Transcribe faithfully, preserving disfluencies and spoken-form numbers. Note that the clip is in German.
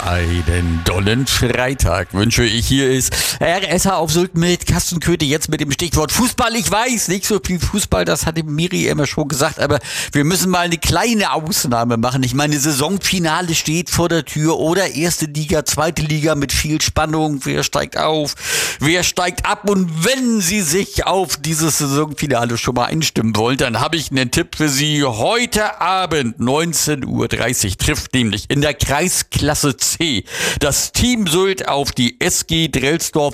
Einen dollen Freitag wünsche ich. Hier ist R S H auf Sylt mit Carsten Köthe, jetzt mit dem Stichwort Fußball. Ich weiß, nicht so viel Fußball, das hatte Miri immer schon gesagt, aber wir müssen mal eine kleine Ausnahme machen. Ich meine, Saisonfinale steht vor der Tür oder erste Liga, zweite Liga mit viel Spannung. Wer steigt auf, wer steigt ab? Und wenn Sie sich auf dieses Saisonfinale schon mal einstimmen wollen, dann habe ich einen Tipp für Sie. Heute Abend neunzehn Uhr dreißig trifft nämlich in der Kreisklasse C das Team Sylt auf die S G Drelsdorf